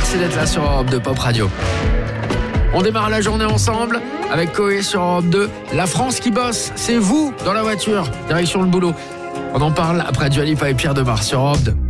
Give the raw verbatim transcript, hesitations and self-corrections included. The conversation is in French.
Merci d'être là sur Europe deux Pop Radio. On démarre la journée ensemble avec Coé sur Europe deux. La France qui bosse, c'est vous dans la voiture, direction le boulot. On en parle après Dua Lipa et Pierre Demar sur Europe deux.